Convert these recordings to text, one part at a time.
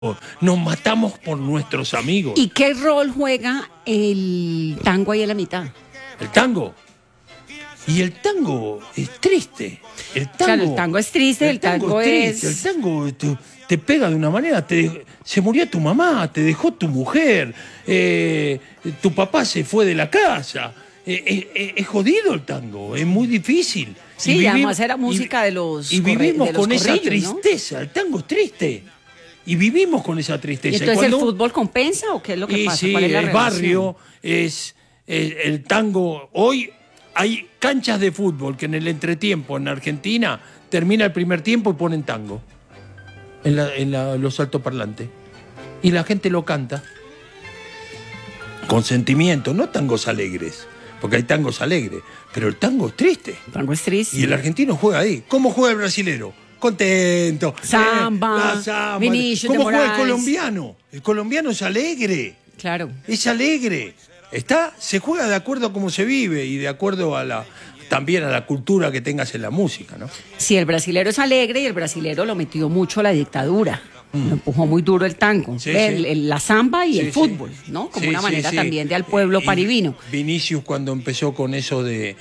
Nos matamos por nuestros amigos. ¿Y qué rol juega el tango ahí a la mitad? El tango. Y el tango es triste. Claro, el tango es triste, el tango es... triste. El tango te pega de una manera. Se murió tu mamá, te dejó tu mujer, tu papá se fue de la casa. Es jodido el tango, es muy difícil. Sí, y además era música de los... Y vivimos de los con esa corrillos, tristeza, ¿no? El tango es triste. Y vivimos con esa tristeza. ¿Y entonces el fútbol compensa o qué es lo que pasa? Sí, ¿Cuál es la el relación? barrio es el tango. Hoy hay canchas de fútbol que en el entretiempo en Argentina termina el primer tiempo y ponen tango en los altoparlantes. Y la gente lo canta con sentimiento, no tangos alegres, porque hay tangos alegres, pero el tango es triste. El tango es triste. Y el argentino juega ahí. ¿Cómo juega el brasilero? Contento. Samba, La samba. Vinicius ¿Cómo de juega el Moraes? colombiano? El colombiano es alegre. Claro. Es alegre. Se juega de acuerdo a cómo se vive y de acuerdo también a la cultura que tengas en la música, ¿no? Sí, el brasilero es alegre y el brasilero lo metió mucho a la dictadura. Lo empujó muy duro el tango. Sí, la samba y Sí, el fútbol, ¿no? Como una manera también de al pueblo Y parivino. Vinicius cuando empezó con eso de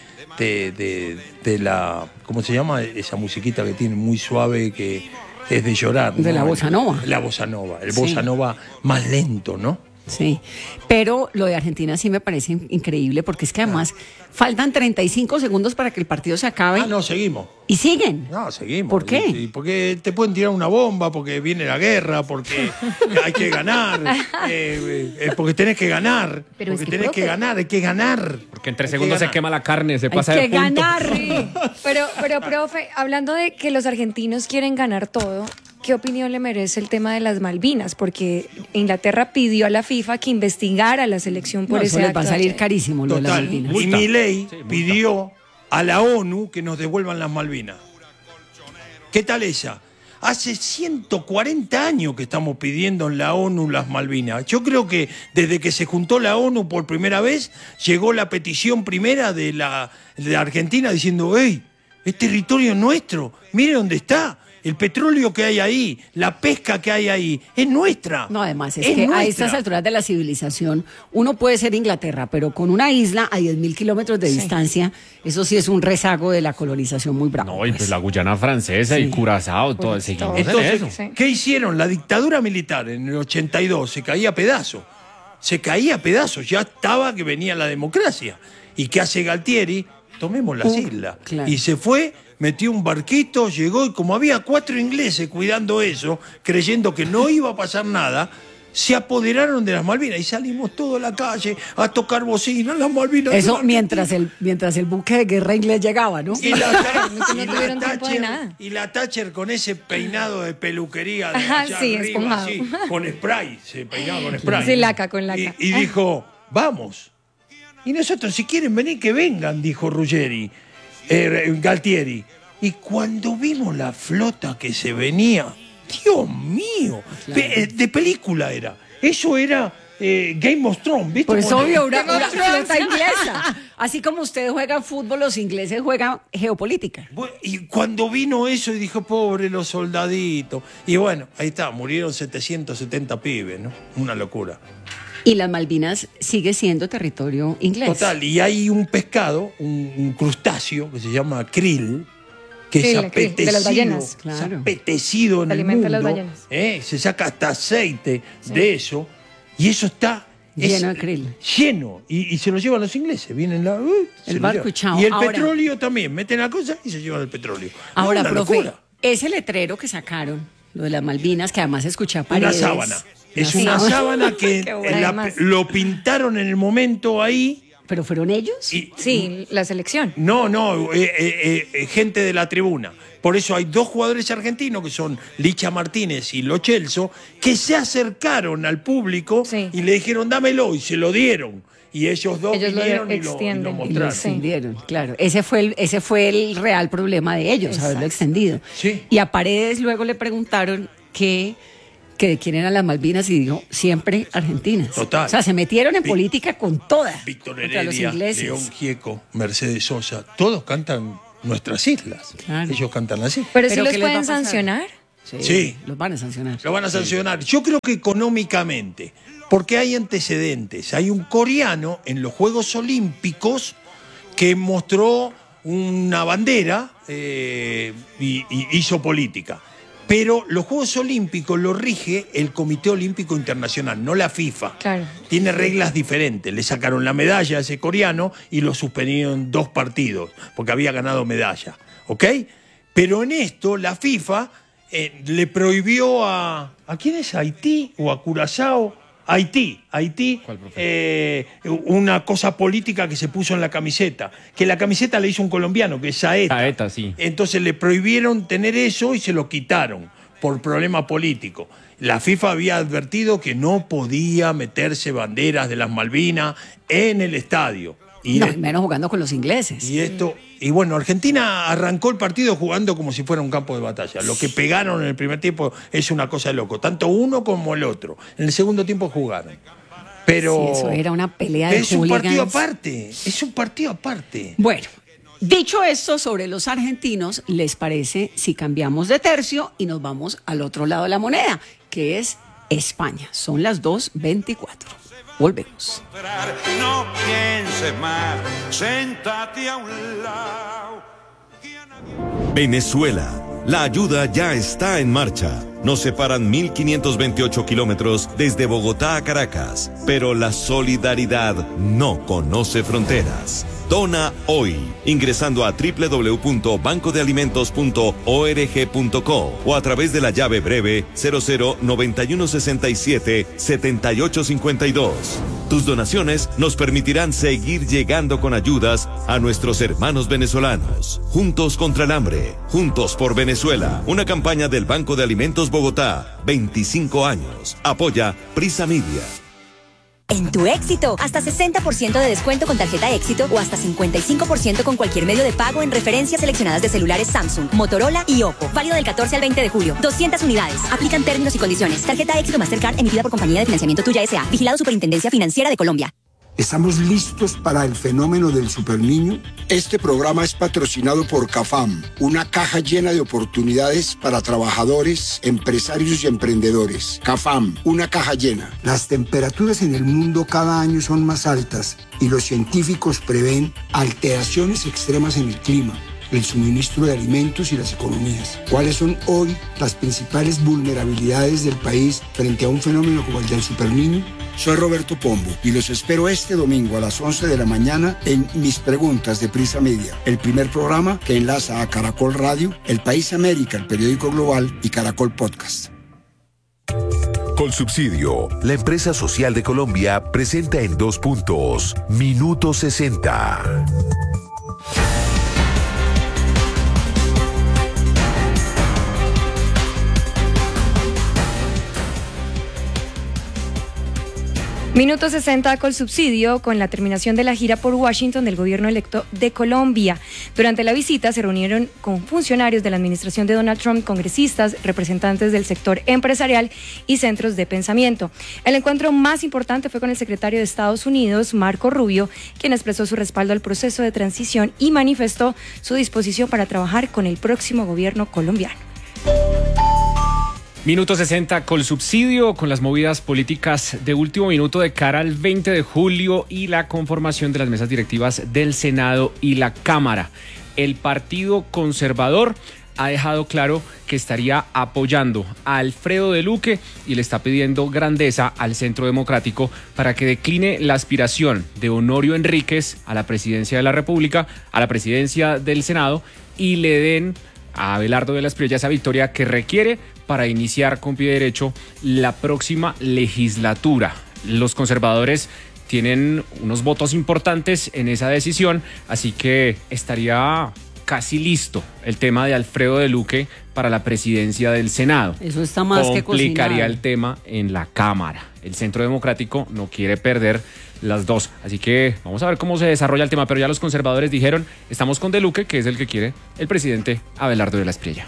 la... ¿Cómo se llama? Esa musiquita que tiene muy suave que es de llorar. De la bossa nova. La bossa nova. El Sí. bossa nova más lento, ¿no? Sí, pero lo de Argentina sí me parece increíble porque es que además faltan 35 segundos para que el partido se acabe No, seguimos. y siguen. No, seguimos. ¿Por qué? Porque te pueden tirar una bomba, porque viene la guerra, porque hay que ganar, porque tenés que ganar, Pero porque es que, tenés que profe, ganar, hay que ganar. Porque en 3 Hay que segundos se ganar. quema la carne, se Hay pasa que de punto. ganar. Pero, profe, hablando de que los argentinos quieren ganar todo, ¿qué opinión le merece el tema de las Malvinas? Porque Inglaterra pidió a la FIFA que investigara a la selección por No, eso ese les va a acto salir ayer. carísimo lo de las Total. Malvinas. Y Milei Sí, multa. pidió a la ONU que nos devuelvan las Malvinas. ¿Qué tal esa? Hace 140 años que estamos pidiendo en la ONU las Malvinas. Yo creo que desde que se juntó la ONU por primera vez, llegó la petición primera de la Argentina diciendo, ¡hey, es territorio nuestro! ¡Mire dónde está! El petróleo que hay ahí, la pesca que hay ahí, es nuestra. No, además es que a nuestra. estas alturas de la civilización uno puede ser Inglaterra, pero con una isla a 10.000 kilómetros de distancia, eso sí es un rezago de la colonización muy bravo. No, y pues. pues la Guyana francesa y Curazao, todo, Pues, seguimos todo. en Entonces, eso. Sí. ¿qué hicieron? La dictadura militar en el 82 se caía a pedazos. Se caía a pedazos. Ya estaba que venía la democracia. ¿Y qué hace Galtieri? Tomemos las islas. Claro. Y se fue, metió un barquito, llegó y como había 4 ingleses cuidando eso, creyendo que no iba a pasar nada, se apoderaron de las Malvinas y salimos todos a la calle a tocar bocinas, las Malvinas. Eso de mientras el buque de guerra inglés llegaba, ¿no? y la, no tuvieron tiempo de nada. y la Thatcher con ese peinado de peluquería de Ajá, allá sí, arriba, esponjado. así, con spray, se peinaba con spray. Sí, laca, con laca. Y dijo, vamos. Y nosotros, si quieren venir, que vengan, dijo Galtieri. Y cuando vimos la flota que se venía, Dios mío, de película era. Eso era Game of Thrones, ¿viste? Pues Cuando- obvio, una flota inglesa. Así como ustedes juegan fútbol, los ingleses juegan geopolítica. Bueno, y cuando vino eso y dijo, pobre los soldaditos. Y bueno, ahí está, murieron 770 pibes, ¿no? Una locura. Y las Malvinas sigue siendo territorio inglés. Total, y hay un pescado, un crustáceo que se llama krill, que Sí, es la krill, de las ballenas. Claro. es apetecido en Se el alimenta mundo. a las ballenas. Se saca hasta aceite de eso, y eso está... Lleno de krill. Lleno, y se lo llevan los ingleses, vienen se El lo barco llevan. y chao. Y el Ahora- petróleo también, meten la cosa y se llevan el petróleo. Ahora, No, una profe, locura. ese letrero que sacaron, lo de las Malvinas, que además escuché a Una Paredes. sábana. Es una sábana que Qué buena, además. lo pintaron en el momento ahí. ¿Pero fueron ellos? Y, Sí, la selección. No, gente de la tribuna. Por eso hay 2 jugadores argentinos, que son Licha Martínez y Lo Celso, que se acercaron al público Sí. y le dijeron, dámelo, y se lo dieron. Y ellos dos Ellos lo vinieron y extienden. lo Y lo mostraron. Sí. extendieron, claro. Ese fue el real problema de ellos, haberlo Exacto. extendido. Sí. Y a Paredes luego le preguntaron que de quién eran las Malvinas y dijo, siempre argentinas. Total. O sea, se metieron en Vi- política con toda. Víctor contra los Heredia, ingleses. León Gieco, Mercedes Sosa, todos cantan nuestras islas. Claro. Ellos cantan así. Pero sí ¿Pero los qué les va a pueden pasar? sancionar. Sí. Los van a sancionar. Lo van a sancionar. Yo creo que económicamente, porque hay antecedentes. Hay un coreano en los Juegos Olímpicos que mostró una bandera y hizo política. Pero los Juegos Olímpicos lo rige el Comité Olímpico Internacional, no la FIFA. Claro. Tiene reglas diferentes. Le sacaron la medalla a ese coreano y lo suspendieron 2 partidos, porque había ganado medalla. ¿Ok? Pero en esto, la FIFA le prohibió ¿a quién es? ¿A Haití o a Curazao? Haití, ¿Cuál, profe? una cosa política que se puso en la camiseta, que la camiseta le hizo un colombiano, que es Saeta. Saeta, sí. Entonces le prohibieron tener eso y se lo quitaron por problema político. La FIFA había advertido que no podía meterse banderas de las Malvinas en el estadio. No, menos jugando con los ingleses. Y bueno, Argentina arrancó el partido jugando como si fuera un campo de batalla. Lo que pegaron en el primer tiempo es una cosa de loco, tanto uno como el otro. En el segundo tiempo jugaron. Pero Sí, eso era una pelea de es un partido hooligans. aparte, es un partido aparte. Bueno, dicho esto sobre los argentinos, ¿les parece si cambiamos de tercio y nos vamos al otro lado de la moneda, que es España? Son las 2:24. Volvemos. No pienses más, séntate a un lado. Venezuela. La ayuda ya está en marcha. Nos separan 1.528 kilómetros desde Bogotá a Caracas, pero la solidaridad no conoce fronteras. Dona hoy, ingresando a www.bancodealimentos.org.co o a través de la llave breve 0091677852. Tus donaciones nos permitirán seguir llegando con ayudas a nuestros hermanos venezolanos. Juntos contra el hambre, juntos por Venezuela. Una campaña del Banco de Alimentos Bogotá, 25 años. Apoya Prisa Media. En Tu Éxito, hasta 60% de descuento con tarjeta Éxito o hasta 55% con cualquier medio de pago en referencias seleccionadas de celulares Samsung, Motorola y Oppo. Válido del 14 al 20 de julio. 200 unidades. Aplican términos y condiciones. Tarjeta Éxito Mastercard emitida por Compañía de Financiamiento Tuya S.A. Vigilado Superintendencia Financiera de Colombia. ¿Estamos listos para el fenómeno del superniño? Este programa es patrocinado por CAFAM, una caja llena de oportunidades para trabajadores, empresarios y emprendedores. CAFAM, una caja llena. Las temperaturas en el mundo cada año son más altas y los científicos prevén alteraciones extremas en el clima, el suministro de alimentos y las economías. ¿Cuáles son hoy las principales vulnerabilidades del país frente a un fenómeno como el del superniño? Soy Roberto Pombo y los espero este domingo a las 11 de la mañana en Mis Preguntas de Prisa Media, el primer programa que enlaza a Caracol Radio, El País América, el periódico global y Caracol Podcast. Colsubsidio, la empresa social de Colombia, presenta en 2 puntos, Minuto 60. Minuto 60 Colsubsidio, con la terminación de la gira por Washington del gobierno electo de Colombia. Durante la visita se reunieron con funcionarios de la administración de Donald Trump, congresistas, representantes del sector empresarial y centros de pensamiento. El encuentro más importante fue con el secretario de Estados Unidos, Marco Rubio, quien expresó su respaldo al proceso de transición y manifestó su disposición para trabajar con el próximo gobierno colombiano. Minuto 60 Colsubsidio, con las movidas políticas de último minuto de cara al 20 de julio y la conformación de las mesas directivas del Senado y la Cámara. El Partido Conservador ha dejado claro que estaría apoyando a Alfredo de Luque y le está pidiendo grandeza al Centro Democrático para que decline la aspiración de Honorio Enríquez a la presidencia de la República, a la presidencia del Senado, y le den a Abelardo de la Espriella esa victoria que requiere para iniciar con pie derecho la próxima legislatura. Los conservadores tienen unos votos importantes en esa decisión, así que estaría casi listo el tema de Alfredo de Luque para la presidencia del Senado. Eso está más que complicaría cocinado. el tema en la Cámara. El Centro Democrático no quiere perder las dos, así que vamos a ver cómo se desarrolla el tema, pero ya los conservadores dijeron, estamos con de Luque, que es el que quiere el presidente Abelardo de la Espriella.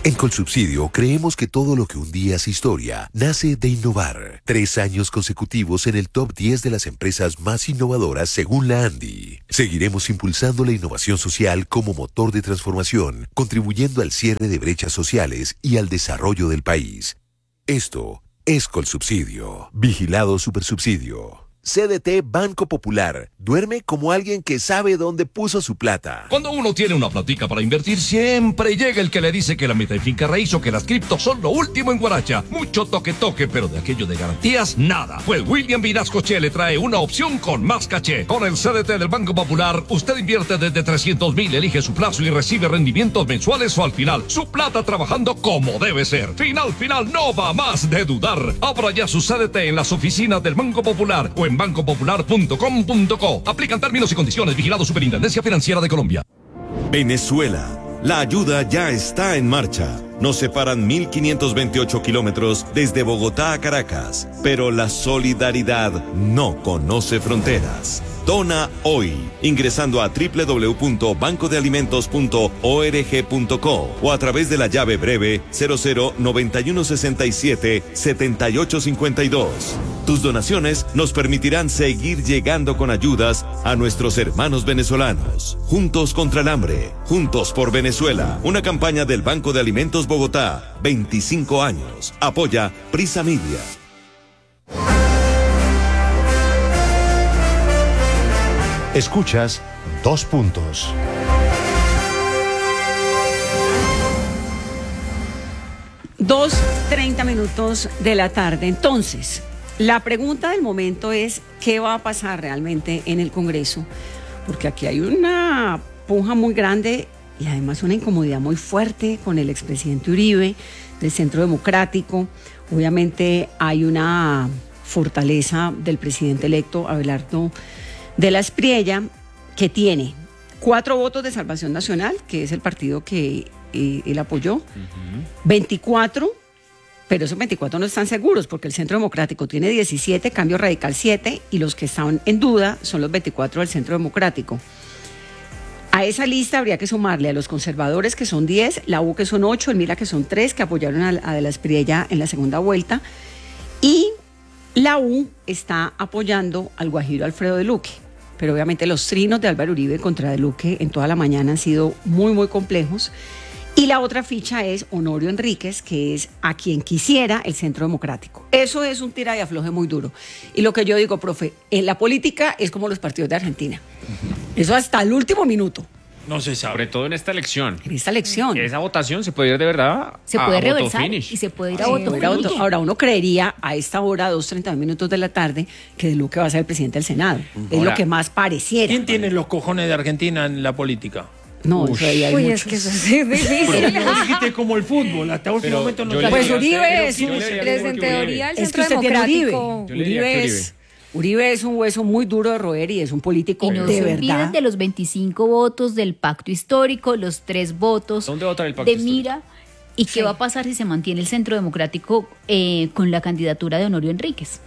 En Colsubsidio creemos que todo lo que un día es historia nace de innovar. 3 años consecutivos en el top 10 de las empresas más innovadoras según la ANDI. Seguiremos impulsando la innovación social como motor de transformación, contribuyendo al cierre de brechas sociales y al desarrollo del país. Esto es Colsubsidio. Vigilado Supersubsidio. CDT Banco Popular. Duerme como alguien que sabe dónde puso su plata. Cuando uno tiene una platica para invertir, siempre llega el que le dice que la meta en finca raíz o que las criptos son lo último en Guaracha. Mucho toque, pero de aquello de garantías, nada. Pues William Vinascoche le trae una opción con más caché. Con el CDT del Banco Popular, usted invierte desde 300,000, elige su plazo y recibe rendimientos mensuales o al final. Su plata trabajando como debe ser. Final, no va más de dudar. Abra ya su CDT en las oficinas del Banco Popular o en bancopopular.com.co. Aplican términos y condiciones. Vigilado Superintendencia Financiera de Colombia. Venezuela. La ayuda ya está en marcha. Nos separan 1.528 kilómetros desde Bogotá a Caracas, pero la solidaridad no conoce fronteras. Dona hoy, ingresando a www.bancodealimentos.org.co o a través de la llave breve 0091677852. Tus donaciones nos permitirán seguir llegando con ayudas a nuestros hermanos venezolanos. Juntos contra el hambre, juntos por Venezuela. Una campaña del Banco de Alimentos Bogotá, 25 años. Apoya Prisa Media. Escuchas 2 puntos. Dos 30 minutos de la tarde. Entonces, la pregunta del momento es, ¿qué va a pasar realmente en el Congreso? Porque aquí hay una puja muy grande y además una incomodidad muy fuerte con el expresidente Uribe del Centro Democrático. Obviamente hay una fortaleza del presidente electo Abelardo de la Espriella, que tiene 4 votos de Salvación Nacional, que es el partido que él apoyó, 24, pero esos 24 no están seguros porque el Centro Democrático tiene 17, Cambio Radical 7 y los que están en duda son los 24 del Centro Democrático. A esa lista habría que sumarle a los conservadores, que son 10, la U, que son 8, el Mira, que son 3, que apoyaron a de la Espriella en la segunda vuelta, y la U está apoyando al guajiro Alfredo de Luque. Pero obviamente los trinos de Álvaro Uribe contra de Luque en toda la mañana han sido muy, muy complejos. Y la otra ficha es Honorio Enríquez, que es a quien quisiera el Centro Democrático. Eso es un tira y afloje muy duro. Y lo que yo digo, profe, en la política es como los partidos de Argentina. Eso hasta el último minuto. No se sabe. Sobre todo en esta elección. En esta elección. Esa votación se puede ir de verdad Se puede a reversar finish. y se puede ir a voto Ahora, finish. ahora uno creería a esta hora, 2:30 minutos de la tarde, que de Luque va a ser el presidente del Senado. Es Ahora, lo que más pareciera. ¿Quién tiene los cojones de Argentina en la política? No, eso ahí hay Uy, muchos. es que eso sí es difícil. No dijiste como el fútbol, hasta último momento no yo está. le Pues diría a Uribe usted, es yo un- le diría a Desde usted en que teoría el Es que Centro usted tiene Uribe. Democrático. Yo le diría que Uribe es un hueso muy duro de roer y es un político Y no de se verdad. olviden de los 25 votos del pacto histórico, los 3 votos ¿Dónde votar el pacto de Mira. ¿Y qué va a pasar si se mantiene el Centro Democrático con la candidatura de Honorio Enríquez?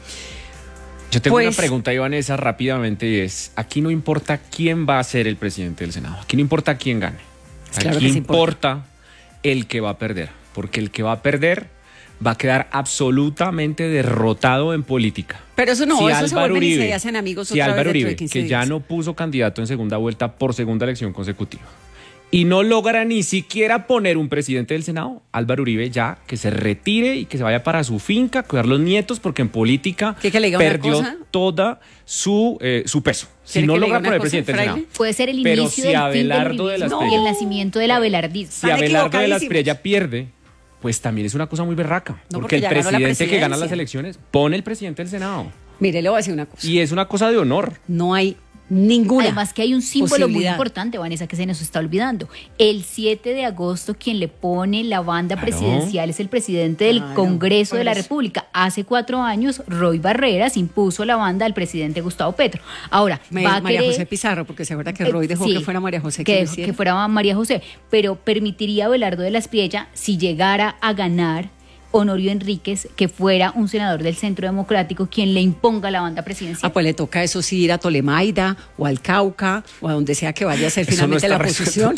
Yo tengo Pues- una pregunta, Vanessa, rápidamente, y es, aquí no importa quién va a ser el presidente del Senado, aquí no importa quién gane, Claro aquí que sí importa el que va a perder, porque el que va a perder va a quedar absolutamente derrotado en política. Pero eso no, Si eso se Álvaro vuelven y Uribe- se hacen amigos si otra vez Álvaro dentro de Uribe, 15 que ya días. no puso candidato en segunda vuelta por segunda elección consecutiva, y no logra ni siquiera poner un presidente del Senado, Álvaro Uribe ya que se retire y que se vaya para su finca a cuidar los nietos, porque en política ¿Qué, que le diga una perdió cosa? toda su peso. Si ¿Quiere no que le logra diga una poner cosa, presidente del fraile? Senado. Puede ser el Pero inicio si del Abelardo de fin la del Espriella- y el nacimiento del abelardismo. Si Están Abelardo de la equivocadísimos. Espriella pierde, pues también es una cosa muy berraca. No, porque el porque ya ganó la presidente que gana las presidencia. elecciones pone el presidente del Senado. Mire, le voy a decir una cosa. Y es una cosa de honor. No hay ninguna. Además que hay un símbolo muy posibilidad. importante, Vanessa, que se nos está olvidando. El 7 de agosto quien le pone la banda Claro. presidencial es el presidente del Claro, Congreso de la por eso. República. Hace 4 años, Roy Barreras impuso la banda al presidente Gustavo Petro. Ahora, va a María querer... José Pizarro, porque se acuerda que Roy dejó Sí, que fuera María José que, lo hiciera. que fuera María José, pero permitiría a Abelardo de la Espriella, si llegara a ganar, Honorio Enríquez que fuera un senador del Centro Democrático quien le imponga la banda presidencial. Pues le toca eso sí ir a Tolemaida o al Cauca o a donde sea que vaya a ser finalmente la posición.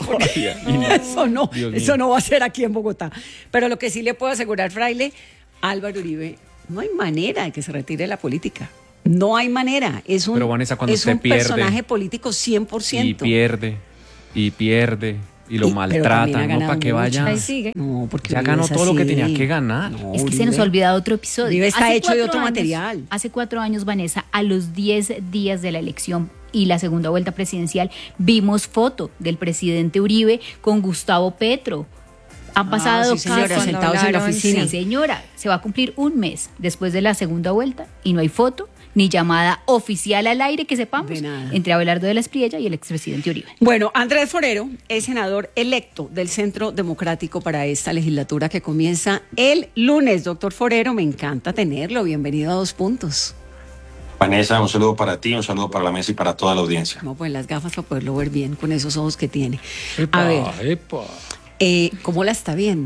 Eso no va a ser aquí en Bogotá. Pero lo que sí le puedo asegurar, Fraile, Álvaro Uribe, no hay manera de que se retire de la política. No hay manera. Es un, pero Vanessa, cuando es un personaje político 100%. Y pierde. Y lo maltratan, ¿no? Para que vaya. Ahí sigue. No, porque ya ganó todo lo que tenía que ganar. No, es que se nos ha olvidado otro episodio. Uribe está hecho de otro material. Hace 4 años, Vanessa, a los 10 días de la elección y la segunda vuelta presidencial, vimos foto del presidente Uribe con Gustavo Petro. Han pasado sí, señora, sentados en la oficina. Sí, señora, se va a cumplir un mes después de la segunda vuelta y no hay foto ni llamada oficial al aire que sepamos entre Abelardo de la Espriella y el expresidente Uribe. Bueno, Andrés Forero es senador electo del Centro Democrático para esta legislatura que comienza el lunes. Doctor Forero, me encanta tenerlo. Bienvenido a 2 Puntos. Vanessa, un saludo para ti, un saludo para la mesa y para toda la audiencia. No, pues las gafas para poderlo ver bien con esos ojos que tiene. A ver, ¿cómo la está viendo?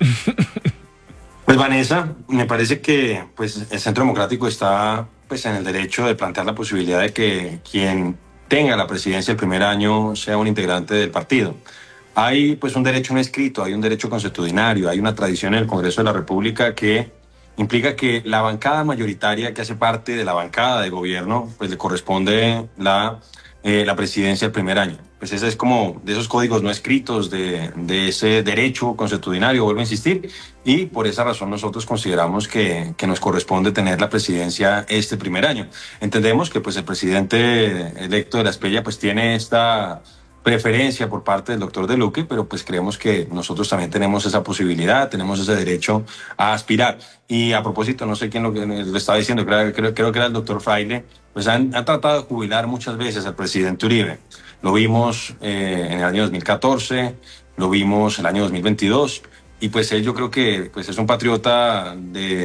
Pues Vanessa, me parece que pues, el Centro Democrático está pues, en el derecho de plantear la posibilidad de que quien tenga la presidencia el primer año sea un integrante del partido. Hay pues un derecho no escrito, hay un derecho consuetudinario, hay una tradición en el Congreso de la República que implica que la bancada mayoritaria que hace parte de la bancada de gobierno, pues le corresponde la presidencia el primer año. Pues ese es como de esos códigos no escritos de ese derecho consuetudinario, vuelvo a insistir, y por esa razón nosotros consideramos que nos corresponde tener la presidencia este primer año. Entendemos que pues el presidente electo de la Espriella pues tiene esta preferencia por parte del doctor De Luque, pero pues creemos que nosotros también tenemos esa posibilidad, tenemos ese derecho a aspirar. Y a propósito, no sé quién lo estaba diciendo, creo que era el doctor Fraile, pues han tratado de jubilar muchas veces al presidente Uribe. Lo vimos en el año 2014, lo vimos en el año 2022, y pues él yo creo que pues es un patriota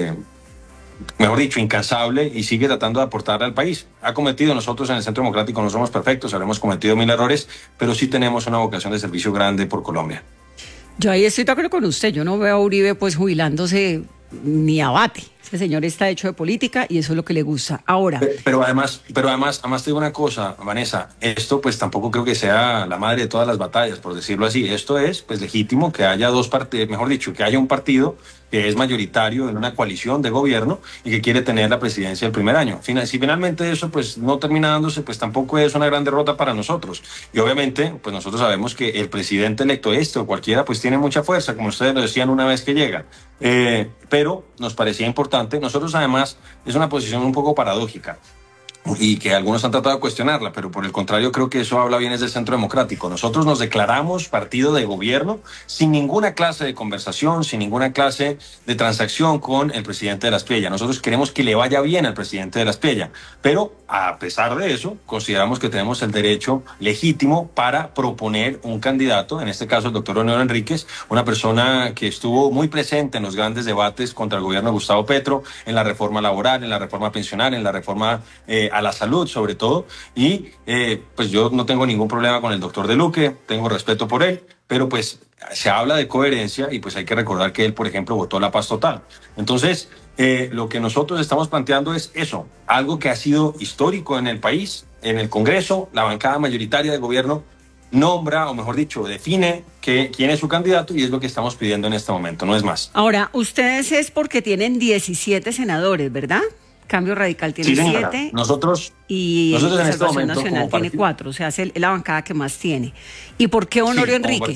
mejor dicho, incansable y sigue tratando de aportar al país. Ha cometido, nosotros en el Centro Democrático no somos perfectos, habremos cometido 1000 errores, pero sí tenemos una vocación de servicio grande por Colombia. Yo ahí estoy de acuerdo con usted, yo no veo a Uribe pues jubilándose ni abate. Ese señor está hecho de política y eso es lo que le gusta. Ahora. Pero además te digo una cosa, Vanessa, esto pues tampoco creo que sea la madre de todas las batallas, por decirlo así. Esto es pues legítimo que haya dos partidos, mejor dicho, que haya un partido que es mayoritario en una coalición de gobierno y que quiere tener la presidencia el primer año. Si finalmente eso pues no termina dándose, pues tampoco es una gran derrota para nosotros. Y obviamente pues nosotros sabemos que el presidente electo o cualquiera pues tiene mucha fuerza, como ustedes lo decían una vez que llega. Pero nos parecía importante. Nosotros además es una posición un poco paradójica y que algunos han tratado de cuestionarla, pero por el contrario creo que eso habla bien del Centro Democrático. Nosotros nos declaramos partido de gobierno sin ninguna clase de conversación, sin ninguna clase de transacción con el presidente de la Espriella. Nosotros queremos que le vaya bien al presidente de la Espriella, pero a pesar de eso consideramos que tenemos el derecho legítimo para proponer un candidato, en este caso el doctor Honorio Enríquez, una persona que estuvo muy presente en los grandes debates contra el gobierno de Gustavo Petro, en la reforma laboral, en la reforma pensional, en la reforma a la salud sobre todo, y pues yo no tengo ningún problema con el doctor De Luque, tengo respeto por él, pero pues se habla de coherencia y pues hay que recordar que él, por ejemplo, votó la paz total. Entonces, lo que nosotros estamos planteando es eso, algo que ha sido histórico en el país, en el Congreso, la bancada mayoritaria del gobierno nombra, o mejor dicho, define quién es su candidato y es lo que estamos pidiendo en este momento, no es más. Ahora, ustedes es porque tienen 17 senadores, ¿verdad? Cambio Radical tiene 7. Nosotros y en Salvación este momento Nacional tiene 4, o sea, es la bancada que más tiene. ¿Y por qué Honorio Enríquez?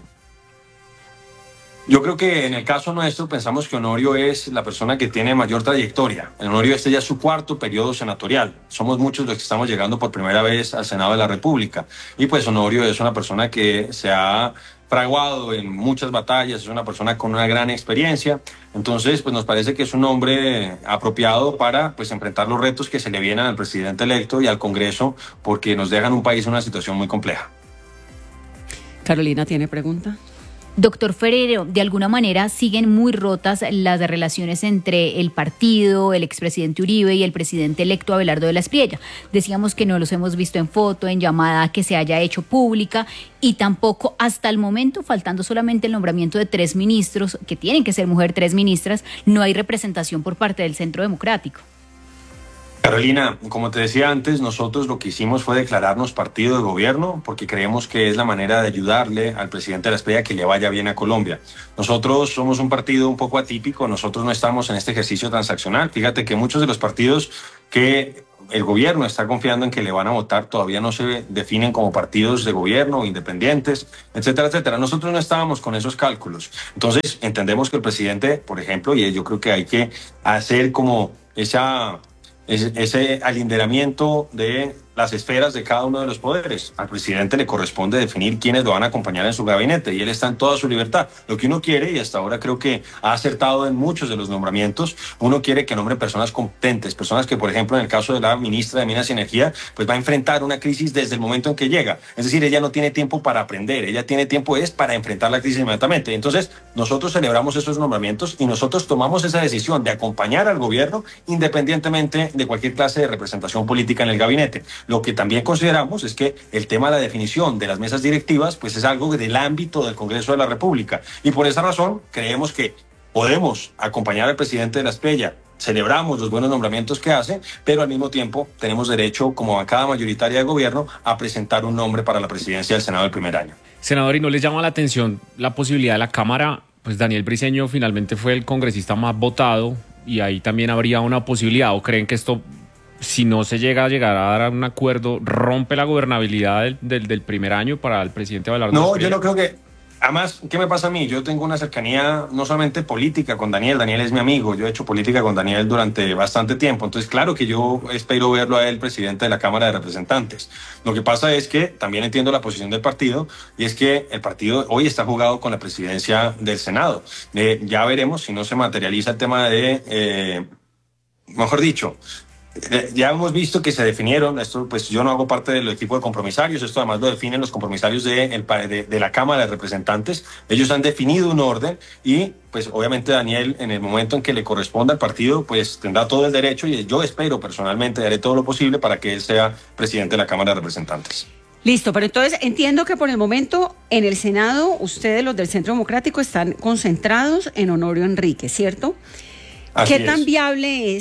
Yo creo que en el caso nuestro pensamos que Honorio es la persona que tiene mayor trayectoria. Honorio ya es su 4º periodo senatorial. Somos muchos los que estamos llegando por primera vez al Senado de la República. Y pues Honorio es una persona que se ha fraguado en muchas batallas, es una persona con una gran experiencia. Entonces, pues nos parece que es un hombre apropiado para pues enfrentar los retos que se le vienen al presidente electo y al Congreso, porque nos dejan un país en una situación muy compleja. Carolina, ¿tiene pregunta? Doctor Ferrero, de alguna manera siguen muy rotas las relaciones entre el partido, el expresidente Uribe y el presidente electo Abelardo de la Espriella. Decíamos que no los hemos visto en foto, en llamada que se haya hecho pública, y tampoco hasta el momento, faltando solamente el nombramiento de 3 ministros, que tienen que ser mujer 3 ministras, no hay representación por parte del Centro Democrático. Carolina, como te decía antes, nosotros lo que hicimos fue declararnos partido de gobierno porque creemos que es la manera de ayudarle al presidente de la Espriella que le vaya bien a Colombia. Nosotros somos un partido un poco atípico, nosotros no estamos en este ejercicio transaccional. Fíjate que muchos de los partidos que el gobierno está confiando en que le van a votar todavía no se definen como partidos de gobierno, independientes, etcétera, etcétera. Nosotros no estábamos con esos cálculos. Entonces, entendemos que el presidente, por ejemplo, y yo creo que hay que hacer como ese alinderamiento de las esferas de cada uno de los poderes. Al presidente le corresponde definir quiénes lo van a acompañar en su gabinete y él está en toda su libertad. Lo que uno quiere, y hasta ahora creo que ha acertado en muchos de los nombramientos, uno quiere que nombren personas competentes, personas que, por ejemplo, en el caso de la ministra de Minas y Energía, pues va a enfrentar una crisis desde el momento en que llega. Es decir, ella no tiene tiempo para aprender, ella tiene tiempo para enfrentar la crisis inmediatamente. Entonces, nosotros celebramos esos nombramientos y nosotros tomamos esa decisión de acompañar al gobierno independientemente de cualquier clase de representación política en el gabinete. Lo que también consideramos es que el tema de la definición de las mesas directivas pues es algo del ámbito del Congreso de la República y por esa razón creemos que podemos acompañar al presidente de la Espriella, celebramos los buenos nombramientos que hace, pero al mismo tiempo tenemos derecho como bancada mayoritaria de gobierno a presentar un nombre para la presidencia del Senado del primer año. Senador, ¿y no les llama la atención la posibilidad de la Cámara? Pues Daniel Briceño finalmente fue el congresista más votado y ahí también habría una posibilidad, ¿o creen que esto, si no se llega a dar un acuerdo, rompe la gobernabilidad del primer año para el presidente Abelardo? No, yo no creo que... Además, ¿qué me pasa a mí? Yo tengo una cercanía no solamente política con Daniel, Daniel es mi amigo, yo he hecho política con Daniel durante bastante tiempo, entonces claro que yo espero verlo a él presidente de la Cámara de Representantes. Lo que pasa es que también entiendo la posición del partido y es que el partido hoy está jugado con la presidencia del Senado. Ya veremos si no se materializa el tema de, mejor dicho, ya hemos visto que se definieron, esto pues yo no hago parte del equipo de compromisarios, esto además lo definen los compromisarios de la Cámara de Representantes, ellos han definido un orden y pues obviamente Daniel en el momento en que le corresponda al partido pues tendrá todo el derecho y yo espero personalmente, haré todo lo posible para que él sea presidente de la Cámara de Representantes. Listo, pero entonces entiendo que por el momento en el Senado ustedes los del Centro Democrático están concentrados en Honorio Enrique, ¿cierto? ¿Qué tan viable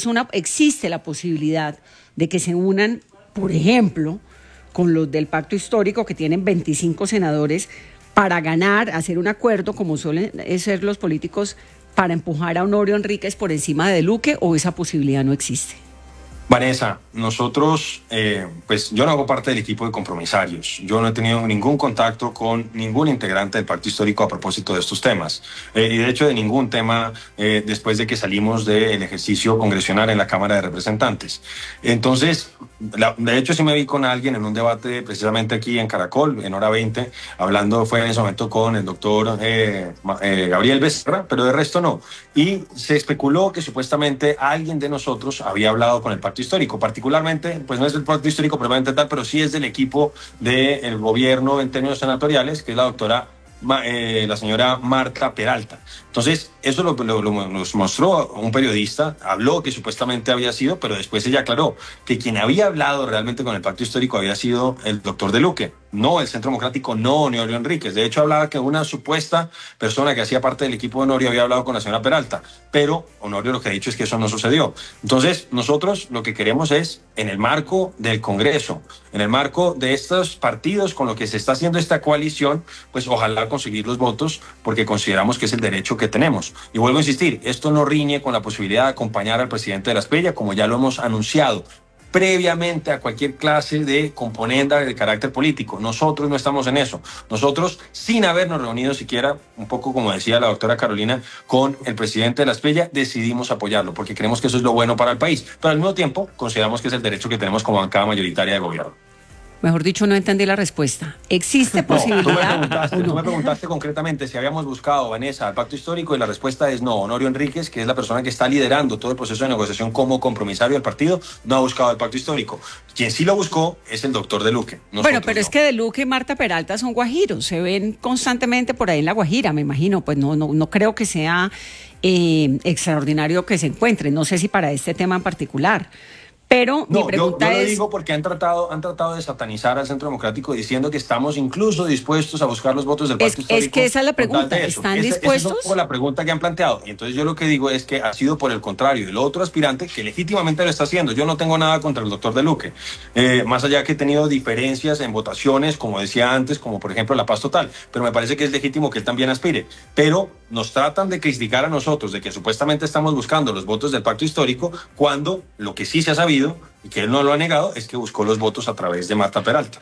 existe la posibilidad de que se unan, por ejemplo, con los del Pacto Histórico que tienen 25 senadores para ganar, hacer un acuerdo como suelen ser los políticos para empujar a Honorio Enríquez por encima de Luque o esa posibilidad no existe? Vanessa, nosotros, pues yo no hago parte del equipo de compromisarios. Yo no he tenido ningún contacto con ningún integrante del Pacto Histórico a propósito de estos temas. Y de hecho de ningún tema después de que salimos del ejercicio congresional en la Cámara de Representantes. Entonces, de hecho sí me vi con alguien en un debate precisamente aquí en Caracol, en Hora 20, hablando, fue en ese momento con el doctor Gabriel Becerra, pero de resto no. Y se especuló que supuestamente alguien de nosotros había hablado con el Pacto Histórico, particularmente, pues no es del Pacto Histórico propiamente tal, pero sí es del equipo del gobierno en términos senatoriales, que es la doctora, la señora Marta Peralta. Entonces, eso nos mostró un periodista, habló que supuestamente había sido, pero después ella aclaró que quien había hablado realmente con el Pacto Histórico había sido el doctor de Luque, no el Centro Democrático, no Honorio Enríquez. De hecho, hablaba que una supuesta persona que hacía parte del equipo de Honorio había hablado con la señora Peralta, pero Honorio lo que ha dicho es que eso no sucedió. Entonces, nosotros lo que queremos es, en el marco del Congreso, en el marco de estos partidos con lo que se está haciendo esta coalición, pues ojalá conseguir los votos, porque consideramos que es el derecho que tenemos. Y vuelvo a insistir, esto no riñe con la posibilidad de acompañar al presidente de la Espriella, como ya lo hemos anunciado, previamente a cualquier clase de componenda de carácter político. Nosotros no estamos en eso. Nosotros, sin habernos reunido siquiera, un poco como decía la doctora Carolina, con el presidente de la Espriella, decidimos apoyarlo, porque creemos que eso es lo bueno para el país. Pero al mismo tiempo, consideramos que es el derecho que tenemos como bancada mayoritaria de gobierno. Mejor dicho, no entendí la respuesta. ¿Existe posibilidad? Tú me preguntaste concretamente si habíamos buscado, Vanessa, el pacto histórico, y la respuesta es no. Honorio Enríquez, que es la persona que está liderando todo el proceso de negociación como compromisario del partido, no ha buscado el pacto histórico. Quien sí lo buscó es el doctor De Luque. Bueno, pero es que De Luque y Marta Peralta son guajiros, se ven constantemente por ahí en La Guajira, me imagino. Pues no creo que sea extraordinario que se encuentren. No sé si para este tema en particular. Pero mi pregunta yo lo digo porque han tratado de satanizar al Centro Democrático diciendo que estamos incluso dispuestos a buscar los votos del pacto histórico. Es que esa es la pregunta, ¿están dispuestos? Esa es un poco la pregunta que han planteado. Y entonces yo lo que digo es que ha sido por el contrario del otro aspirante que legítimamente lo está haciendo. Yo no tengo nada contra el doctor De Luque. Más allá que he tenido diferencias en votaciones, como decía antes, como por ejemplo la paz total. Pero me parece que es legítimo que él también aspire. Pero nos tratan de criticar a nosotros de que supuestamente estamos buscando los votos del pacto histórico cuando lo que sí se ha sabido y que él no lo ha negado es que buscó los votos a través de Marta Peralta.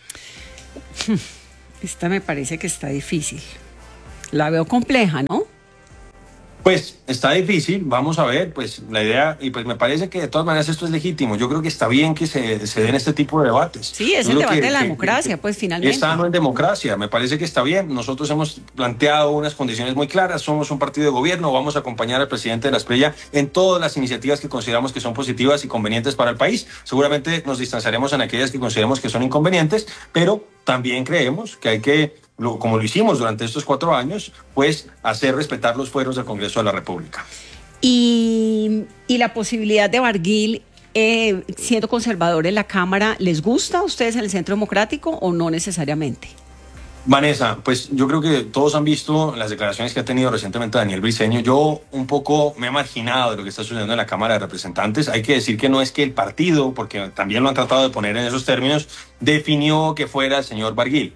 Esta me parece que está difícil. La veo compleja, ¿no? Pues está difícil, vamos a ver, pues la idea, y pues me parece que de todas maneras esto es legítimo. Yo creo que está bien que se den este tipo de debates. Sí, es el debate de la democracia, pues finalmente. Es sano en democracia, me parece que está bien. Nosotros hemos planteado unas condiciones muy claras, somos un partido de gobierno, vamos a acompañar al presidente de la Espriella en todas las iniciativas que consideramos que son positivas y convenientes para el país. Seguramente nos distanciaremos en aquellas que consideremos que son inconvenientes, pero también creemos que hay que, como lo hicimos durante estos 4 años, pues hacer respetar los fueros del Congreso de la República. Y la posibilidad de Barguil siendo conservador en la Cámara, ¿les gusta a ustedes en el Centro Democrático o no necesariamente? Vanessa, pues yo creo que todos han visto las declaraciones que ha tenido recientemente Daniel Briceño. Yo un poco me he marginado de lo que está sucediendo en la Cámara de Representantes. Hay que decir que no es que el partido, porque también lo han tratado de poner en esos términos, definió que fuera el señor Barguil.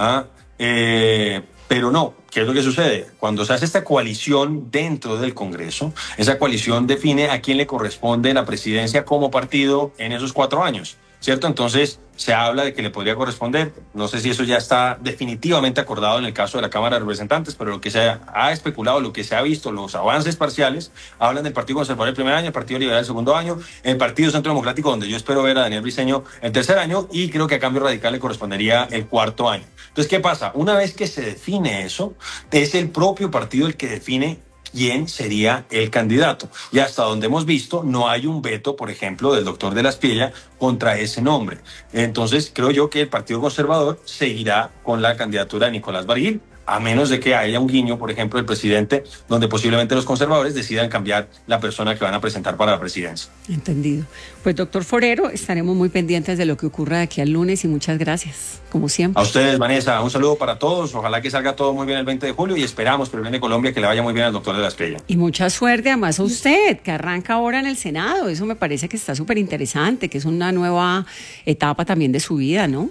Pero no, ¿qué es lo que sucede? Cuando se hace esta coalición dentro del Congreso, esa coalición define a quién le corresponde la presidencia como partido en esos 4 años, ¿cierto? Entonces se habla de que le podría corresponder. No sé si eso ya está definitivamente acordado en el caso de la Cámara de Representantes, pero lo que se ha especulado, lo que se ha visto, los avances parciales, hablan del Partido Conservador el primer año, el Partido Liberal el segundo año, el Partido Centro Democrático, donde yo espero ver a Daniel Briceño el tercer año, y creo que a Cambio Radical le correspondería el 4º año. Entonces, ¿qué pasa? Una vez que se define eso, es el propio partido el que define quién sería el candidato. Y hasta donde hemos visto, no hay un veto, por ejemplo, del doctor de la Espriella contra ese nombre. Entonces, creo yo que el Partido Conservador seguirá con la candidatura de Nicolás Barguil, a menos de que haya un guiño, por ejemplo, del presidente, donde posiblemente los conservadores decidan cambiar la persona que van a presentar para la presidencia. Entendido. Pues, doctor Forero, estaremos muy pendientes de lo que ocurra de aquí al lunes y muchas gracias, como siempre. A ustedes, Vanessa, un saludo para todos. Ojalá que salga todo muy bien el 20 de julio y esperamos, por el bien de Colombia, que le vaya muy bien al doctor de la Espriella. Y mucha suerte, además, a usted, que arranca ahora en el Senado. Eso me parece que está súper interesante, que es una nueva etapa también de su vida, ¿no?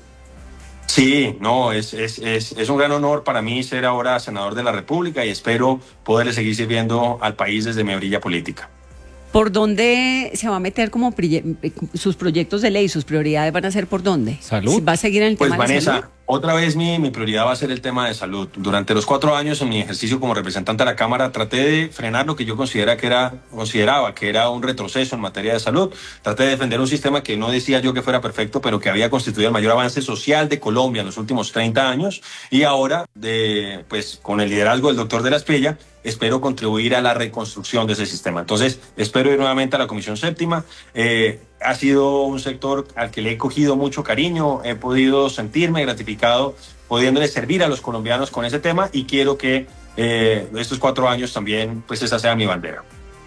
Sí, no, es un gran honor para mí ser ahora senador de la República y espero poderle seguir sirviendo al país desde mi orilla política. ¿Por dónde se va a meter como sus proyectos de ley, sus prioridades van a ser por dónde? ¿Salud? ¿Va a seguir en el tema de Vanessa, salud? Otra vez mi prioridad va a ser el tema de salud. Durante los 4 años en mi ejercicio como representante de la Cámara traté de frenar lo que yo consideraba que era un retroceso en materia de salud. Traté de defender un sistema que no decía yo que fuera perfecto, pero que había constituido el mayor avance social de Colombia en los últimos 30 años. Y ahora, pues con el liderazgo del doctor de la Espriella, espero contribuir a la reconstrucción de ese sistema. Entonces, espero ir nuevamente a la Comisión Séptima. Ha sido un sector al que le he cogido mucho cariño, he podido sentirme gratificado pudiéndole servir a los colombianos con ese tema y quiero que estos 4 años también, pues esa sea mi bandera.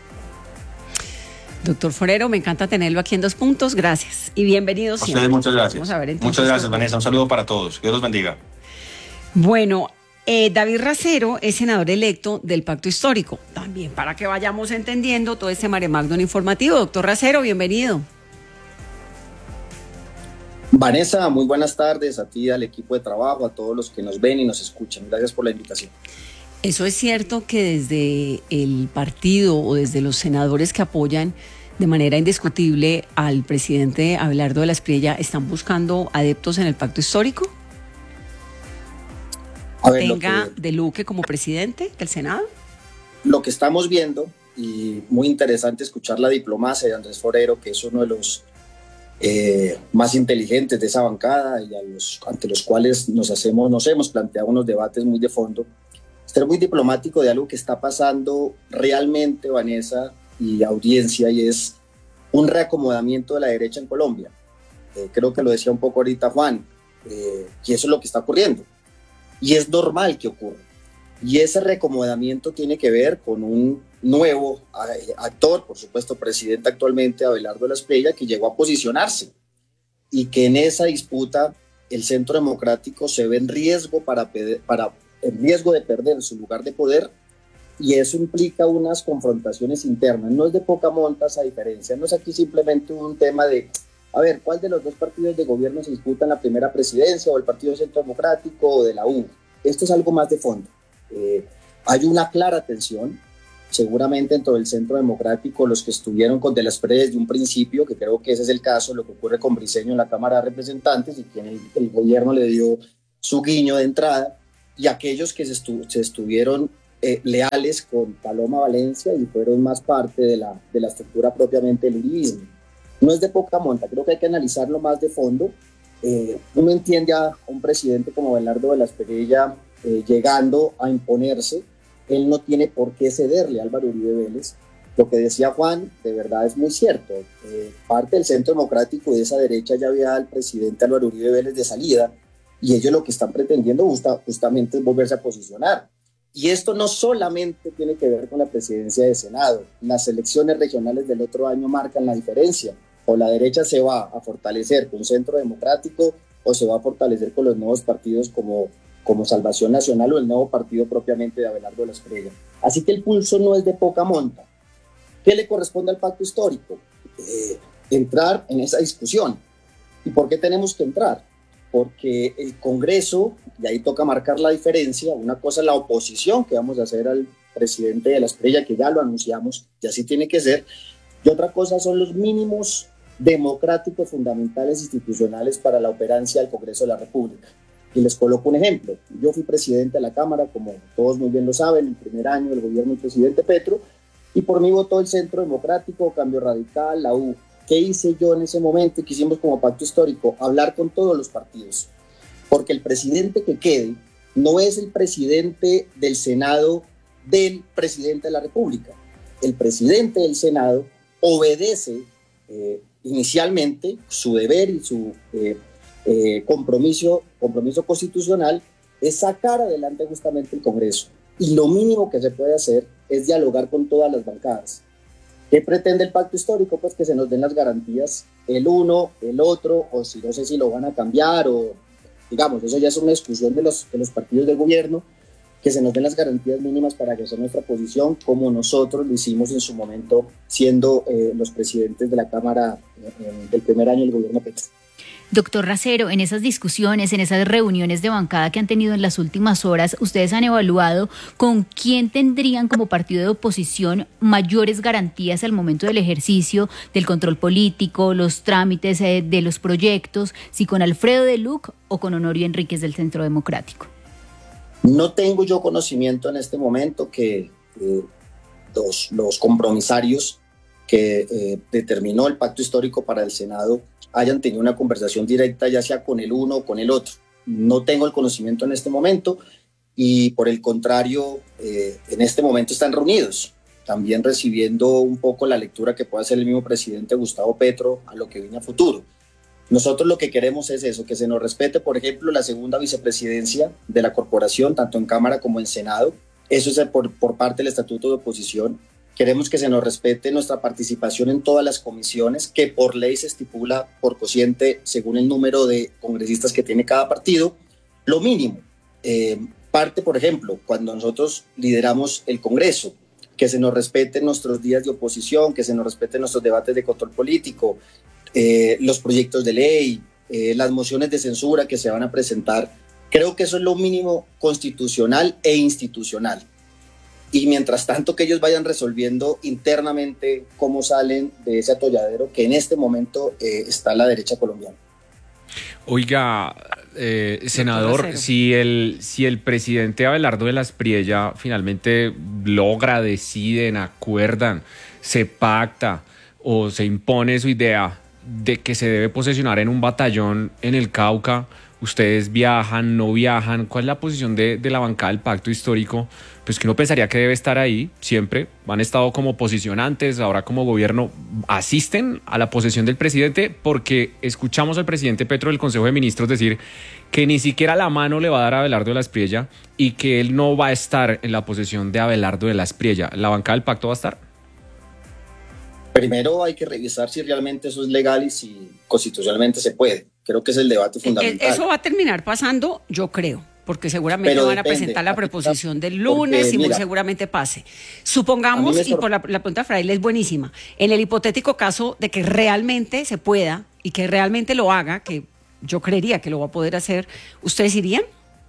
Doctor Forero, me encanta tenerlo aquí en 2 Puntos, gracias y bienvenido siempre. A ustedes muchas gracias. Vamos a ver, entonces, muchas gracias, Vanessa, un saludo para todos, Dios los bendiga. Bueno, David Racero es senador electo del Pacto Histórico, también para que vayamos entendiendo todo este mare magnum informativo. Doctor Racero, bienvenido. Vanessa, muy buenas tardes a ti, al equipo de trabajo, a todos los que nos ven y nos escuchan. Gracias por la invitación. ¿Eso es cierto que desde el partido o desde los senadores que apoyan de manera indiscutible al presidente Abelardo de la Espriella están buscando adeptos en el Pacto Histórico? A ver, ¿Tenga De Luque como presidente del Senado? Lo que estamos viendo, y muy interesante escuchar la diplomacia de Andrés Forero, que es uno de los más inteligentes de esa bancada y ante los cuales nos hemos planteado unos debates muy de fondo, ser muy diplomático de algo que está pasando realmente, Vanessa y audiencia, y es un reacomodamiento de la derecha en Colombia. Creo que lo decía un poco ahorita Juan, y eso es lo que está ocurriendo. Y es normal que ocurra. Y ese reacomodamiento tiene que ver con un nuevo actor, por supuesto, presidente actualmente, Abelardo de la Espriella, que llegó a posicionarse y que en esa disputa el Centro Democrático se ve en riesgo, en riesgo de perder su lugar de poder, y eso implica unas confrontaciones internas. No es de poca monta esa diferencia, no es aquí simplemente un tema de, a ver, ¿cuál de los dos partidos de gobierno se disputa en la primera presidencia, o el Partido Centro Democrático o de la U? Esto es algo más de fondo. Hay una clara tensión, seguramente dentro del Centro Democrático, los que estuvieron con De la Espriella desde un principio, que creo que ese es el caso, lo que ocurre con Briceño en la Cámara de Representantes, y quien el gobierno le dio su guiño de entrada, y aquellos que se estuvieron leales con Paloma Valencia y fueron más parte de la estructura propiamente del uribismo. No es de poca monta, creo que hay que analizarlo más de fondo. Uno entiende a un presidente como Abelardo de la Espriella llegando a imponerse. Él no tiene por qué cederle a Álvaro Uribe Vélez. Lo que decía Juan, de verdad es muy cierto. Parte del Centro Democrático y de esa derecha ya había al presidente Álvaro Uribe Vélez de salida, y ellos lo que están pretendiendo justamente es volverse a posicionar. Y esto no solamente tiene que ver con la presidencia del Senado. Las elecciones regionales del otro año marcan la diferencia. O la derecha se va a fortalecer con Centro Democrático, o se va a fortalecer con los nuevos partidos como Salvación Nacional o el nuevo partido propiamente de Abelardo de la Espriella. Así que el pulso no es de poca monta. ¿Qué le corresponde al pacto histórico? Entrar en esa discusión. ¿Y por qué tenemos que entrar? Porque el Congreso, y ahí toca marcar la diferencia, una cosa es la oposición que vamos a hacer al presidente de la Espriella, que ya lo anunciamos, y así tiene que ser, y otra cosa son los mínimos democráticos fundamentales institucionales para la operancia del Congreso de la República. Y les coloco un ejemplo. Yo fui presidente de la Cámara, como todos muy bien lo saben, el primer año del gobierno del presidente Petro, y por mí votó el Centro Democrático, Cambio Radical, la U. ¿Qué hice yo en ese momento? ¿Qué hicimos como pacto histórico? Hablar con todos los partidos, porque el presidente que quede no es el presidente del Senado del presidente de la República. El presidente del Senado obedece inicialmente su deber y su compromiso constitucional es sacar adelante justamente el Congreso. Y lo mínimo que se puede hacer es dialogar con todas las bancadas. ¿Qué pretende el pacto histórico? Pues que se nos den las garantías, el uno, el otro, o si no sé si lo van a cambiar, o digamos, eso ya es una discusión de los partidos del gobierno, que se nos den las garantías mínimas para ejercer nuestra posición, como nosotros lo hicimos en su momento, siendo los presidentes de la Cámara del primer año del gobierno Petro. Doctor Racero, en esas discusiones, en esas reuniones de bancada que han tenido en las últimas horas, ¿ustedes han evaluado con quién tendrían como partido de oposición mayores garantías al momento del ejercicio del control político, los trámites de los proyectos, si con Alfredo de Luc o con Honorio Enríquez del Centro Democrático? No tengo yo conocimiento en este momento que los compromisarios que determinó el pacto histórico para el Senado hayan tenido una conversación directa, ya sea con el uno o con el otro. No tengo el conocimiento en este momento, y por el contrario, en este momento están reunidos, también recibiendo un poco la lectura que puede hacer el mismo presidente Gustavo Petro a lo que viene a futuro. Nosotros lo que queremos es eso, que se nos respete, por ejemplo, la segunda vicepresidencia de la corporación, tanto en Cámara como en Senado. Eso es por parte del Estatuto de Oposición. Queremos que se nos respete nuestra participación en todas las comisiones, que por ley se estipula por cociente según el número de congresistas que tiene cada partido. Lo mínimo, parte, por ejemplo, cuando nosotros lideramos el Congreso, que se nos respeten nuestros días de oposición, que se nos respeten nuestros debates de control político, los proyectos de ley, las mociones de censura que se van a presentar. Creo que eso es lo mínimo constitucional e institucional. Y mientras tanto que ellos vayan resolviendo internamente cómo salen de ese atolladero que en este momento está la derecha colombiana. Oiga, senador, si el presidente Abelardo de la Espriella finalmente logra, deciden, acuerdan, se pacta o se impone su idea de que se debe posesionar en un batallón en el Cauca. Ustedes viajan, no viajan. ¿Cuál es la posición de la bancada del Pacto Histórico? Pues que uno pensaría que debe estar ahí siempre. Han estado como posicionantes, ahora como gobierno asisten a la posesión del presidente, porque escuchamos al presidente Petro del Consejo de Ministros decir que ni siquiera la mano le va a dar a Abelardo de la Espriella y que él no va a estar en la posesión de Abelardo de la Espriella. ¿La bancada del Pacto va a estar? Primero hay que revisar si realmente eso es legal y si constitucionalmente se puede. Creo que es el debate fundamental. Eso va a terminar pasando, yo creo, porque seguramente van a presentar la preposición del lunes porque, y muy seguramente pase. Supongamos, y por la pregunta de Fraile es buenísima, en el hipotético caso de que realmente se pueda y que realmente lo haga, que yo creería que lo va a poder hacer, ¿ustedes irían?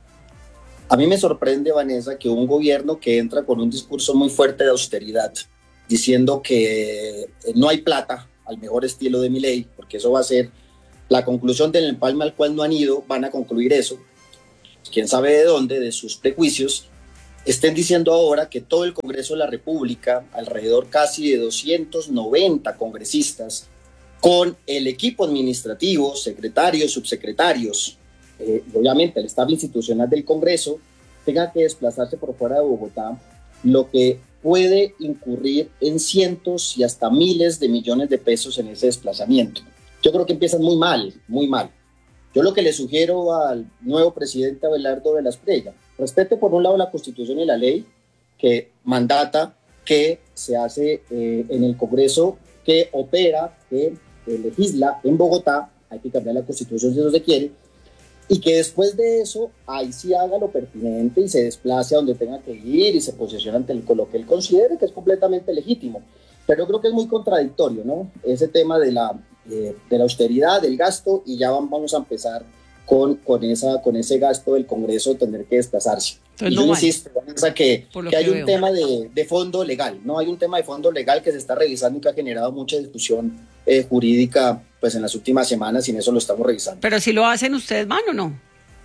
A mí me sorprende, Vanessa, que un gobierno que entra con un discurso muy fuerte de austeridad, diciendo que no hay plata, al mejor estilo de Milei, porque eso va a ser la conclusión del empalme al cual no han ido, van a concluir eso, quién sabe de dónde, de sus prejuicios, estén diciendo ahora que todo el Congreso de la República, alrededor casi de 290 congresistas, con el equipo administrativo, secretarios, subsecretarios, obviamente el estado institucional del Congreso, tenga que desplazarse por fuera de Bogotá, lo que puede incurrir en cientos y hasta miles de millones de pesos en ese desplazamiento. Yo creo que empiezan muy mal, muy mal. Yo lo que le sugiero al nuevo presidente Abelardo de la Espriella, respete por un lado la Constitución y la ley que mandata que se hace en el Congreso, que opera, que legisla en Bogotá, hay que cambiar la Constitución si eso se quiere, y que después de eso, ahí sí haga lo pertinente y se desplace a donde tenga que ir y se posicione ante lo que él considere que es completamente legítimo. Pero creo que es muy contradictorio, ¿no? Ese tema de la austeridad, del gasto, y ya vamos a empezar con ese gasto del Congreso tener que desplazarse. Entonces, y yo insisto, que hay un tema de fondo legal, ¿no? Hay un tema de fondo legal que se está revisando y que ha generado mucha discusión jurídica pues en las últimas semanas, y en eso lo estamos revisando. Pero si lo hacen, ¿ustedes van o no?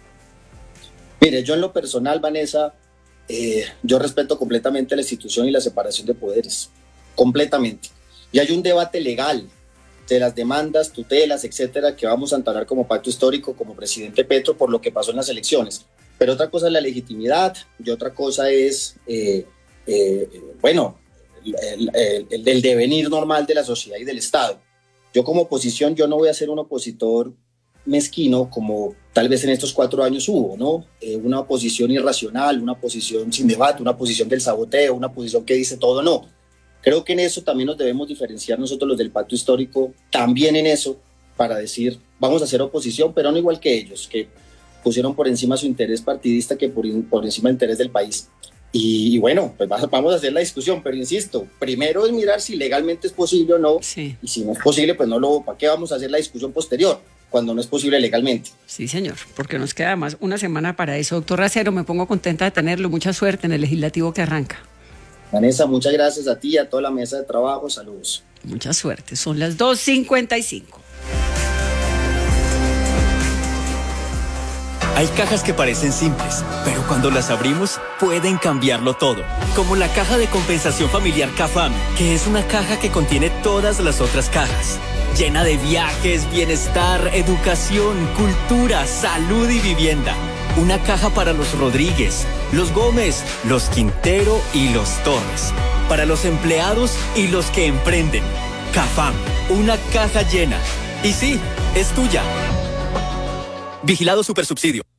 Mire, yo en lo personal, Vanessa, yo respeto completamente la institución y la separación de poderes, completamente. Y hay un debate legal de las demandas, tutelas, etcétera, que vamos a entablar como pacto histórico, como presidente Petro, por lo que pasó en las elecciones. Pero otra cosa es la legitimidad y otra cosa es, el devenir normal de la sociedad y del Estado. Yo como oposición, yo no voy a ser un opositor mezquino como tal vez en estos 4 años hubo, ¿no? Una oposición irracional, una oposición sin debate, una oposición del saboteo, una oposición que dice todo no. Creo que en eso también nos debemos diferenciar nosotros los del pacto histórico, también en eso, para decir, vamos a hacer oposición, pero no igual que ellos, que pusieron por encima su interés partidista que por encima del interés del país. Y bueno, pues vamos a hacer la discusión, pero insisto, primero es mirar si legalmente es posible o no, sí. Y si no es posible, pues ¿para qué vamos a hacer la discusión posterior cuando no es posible legalmente? Sí, señor, porque nos queda más una semana para eso. Doctor Racero, me pongo contenta de tenerlo, mucha suerte en el legislativo que arranca. Vanessa, muchas gracias a ti y a toda la mesa de trabajo, saludos. Mucha suerte, son las 2:55. Hay cajas que parecen simples, pero cuando las abrimos pueden cambiarlo todo. Como la caja de compensación familiar CAFAM, que es una caja que contiene todas las otras cajas. Llena de viajes, bienestar, educación, cultura, salud y vivienda. Una caja para los Rodríguez, los Gómez, los Quintero y los Torres. Para los empleados y los que emprenden. CAFAM, una caja llena. Y sí, es tuya. Vigilado Supersubsidio.